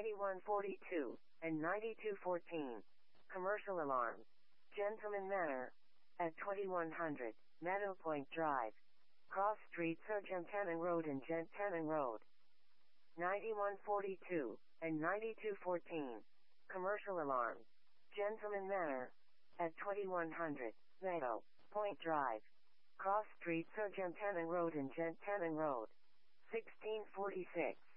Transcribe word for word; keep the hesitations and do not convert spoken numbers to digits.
ninety-one forty-two, and ninety-two fourteen. Commercial alarms. Gentleman Manor. At twenty-one hundred, Meadow Point Drive. Cross Street Sergentanan Road and Gentanan Road. ninety-one forty-two, and ninety-two fourteen. Commercial alarms. Gentleman Manor. At twenty-one hundred, Meadow Point Drive. Cross Street Sergentanan Road and Gentanan Road. sixteen forty-six.